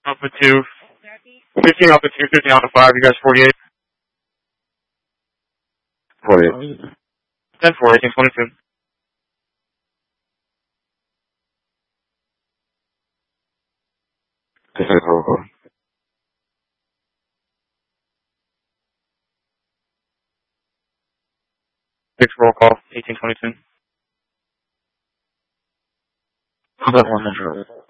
Alpha 2. 15 Alpha 2, 15 Alpha 5, you guys 48. 48. 10 4, 18 22. This is roll call. 6 roll call, 18 22. How about 100?